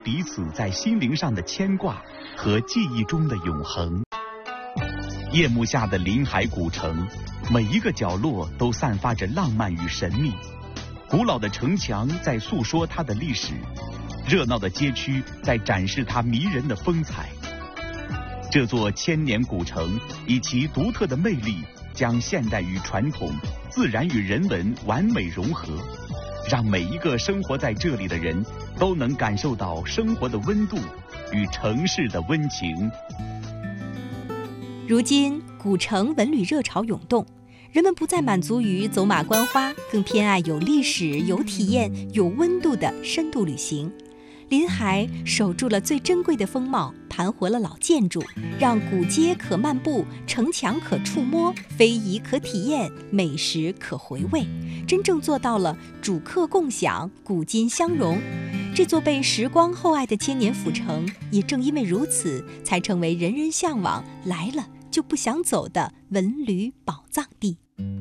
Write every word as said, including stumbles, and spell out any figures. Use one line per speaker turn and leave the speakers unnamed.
彼此在心灵上的牵挂和记忆中的永恒。夜幕下的临海古城，每一个角落都散发着浪漫与神秘。古老的城墙在诉说它的历史，热闹的街区在展示它迷人的风采。这座千年古城以其独特的魅力，将现代与传统、自然与人文完美融合，让每一个生活在这里的人都能感受到生活的温度与城市的温情。
如今，古城文旅热潮涌动，人们不再满足于走马观花，更偏爱有历史、有体验、有温度的深度旅行。临海守住了最珍贵的风貌，盘活了老建筑，让古街可漫步，城墙可触摸，非遗可体验，美食可回味，真正做到了主客共享，古今相融。这座被时光厚爱的千年府城，也正因为如此，才成为人人向往，来了就不想走的文旅宝藏地。